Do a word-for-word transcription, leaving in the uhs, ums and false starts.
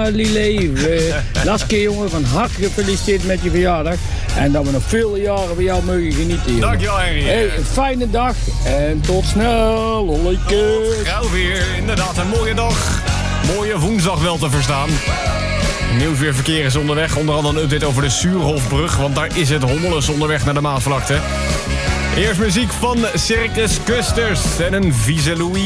oma Lile. Laske jongen, van harte gefeliciteerd met je verjaardag. En dat we nog vele jaren van jou mogen genieten. Jongen. Dankjewel, Henry. Hey, een fijne dag en tot snel. Lolletjes. Gauw weer, inderdaad een mooie dag. Mooie woensdag wel te verstaan. Nieuwsweerverkeer is onderweg. Onder andere een update over de Suurhofbrug. Want daar is het hommeles onderweg naar de Maasvlakte. Eerst muziek van Circus Custers en een vieze Louis.